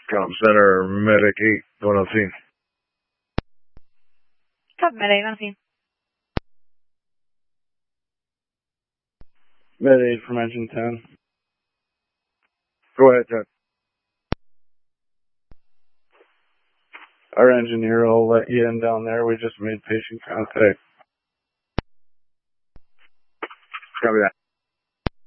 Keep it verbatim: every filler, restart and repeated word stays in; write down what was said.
Com Center, Medic eight, one oh two. Copy, Medic one oh two. Med eight from engine ten. Go ahead, Ted. Our engineer will let you in down there. We just made patient contact. Copy that.